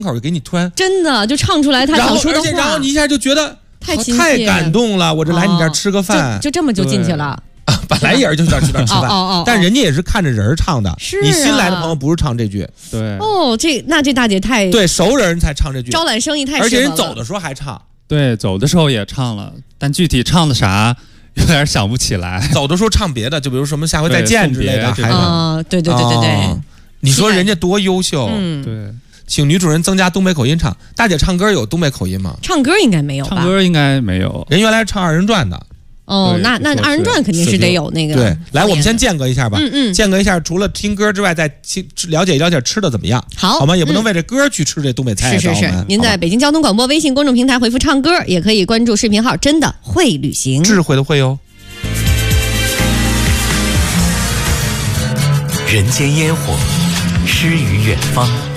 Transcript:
口就给你突然真的就唱出来他想说的话， 然后你一下就觉得太感动了，我这来你这儿吃个饭， 就这么就进去了。 本来也是就想去那儿吃饭，但人家也是看着人唱的。 是你新来的朋友不是唱这句， 对。 哦，这大姐太对熟人才唱这句， 招揽生意太适合了， 而且人走的时候还唱。 对，走的时候也唱了，但具体唱的啥有点想不起来。 走的时候唱别的，就比如什么下回再见之类的，还对。 你说人家多优秀， 对。 请女主人增加东北口音唱。大姐唱歌有东北口音吗？ 唱歌应该没有吧？ 唱歌应该没有。 人原来是唱二人转的。 哦，那二人转肯定是得有那个。 对，来，我们先间隔一下吧。间隔一下，除了听歌之外，再了解一了解吃的怎么样，好吗？也不能为这歌去吃这东北菜。 是。您在北京交通广播微信公众平台回复唱歌，也可以关注视频号真的会旅行， 智慧的慧哟。 人间烟火，诗与远方。